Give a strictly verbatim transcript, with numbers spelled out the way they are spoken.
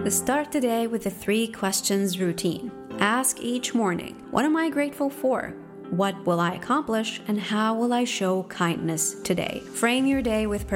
Start the day with the three questions routine. Ask each morning, what am I grateful for? What will I accomplish? And how will I show kindness today? Frame your day with